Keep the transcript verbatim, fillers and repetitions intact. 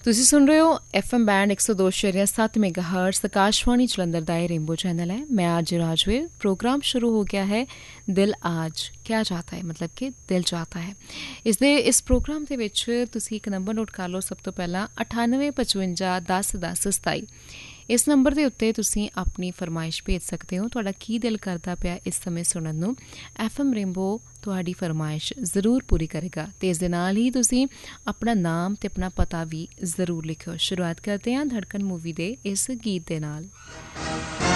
ਤੁਸੀਂ ਸੁਣ ਰਹੇ ਹੋ ਐਫ ਐਮ ਬੈਂਡ ਇੱਕ ਸੌ ਦੋ ਸ਼ੇਰੀਆ ਸੱਤ मेगा हर्ट्ज आकाशवाणी जलंधर का ये रेनबो चैनल है। मैं आज राजवीर। प्रोग्राम शुरू हो गया है दिल आज क्या चाहता है, मतलब कि दिल चाहता है। इस दे इस प्रोग्राम ਦੇ ਵਿੱਚ ਤੁਸੀਂ ਇੱਕ ਨੰਬਰ ਨੋਟ ਕਰ ਲਓ। ਸਭ ਤੋਂ ਪਹਿਲਾਂ ਅਠਾਨਵੇਂ ਪਚਵੰਜਾ ਦਸ ਦਸ ਸਤਾਈ ਇਸ ਨੰਬਰ ਦੇ ਉੱਤੇ ਤੁਸੀਂ ਆਪਣੀ ਫਰਮਾਇਸ਼ ਭੇਜ ਸਕਦੇ ਹੋ। ਤੁਹਾਡਾ ਕੀ ਦਿਲ ਕਰਦਾ ਪਿਆ ਇਸ ਸਮੇਂ ਸੁਣਨ ਨੂੰ, ਐਫ ਐਮ ਰੇਨਬੋ ਤੁਹਾਡੀ ਫਰਮਾਇਸ਼ ਜ਼ਰੂਰ ਪੂਰੀ ਕਰੇਗਾ। ਅਤੇ ਇਸ ਦੇ ਨਾਲ ਹੀ ਤੁਸੀਂ ਆਪਣਾ ਨਾਮ ਅਤੇ ਆਪਣਾ ਪਤਾ ਵੀ ਜ਼ਰੂਰ ਲਿਖਿਓ। ਸ਼ੁਰੂਆਤ ਕਰਦੇ ਹਾਂ ਧੜਕਣ ਮੂਵੀ ਦੇ ਇਸ ਗੀਤ ਦੇ ਨਾਲ।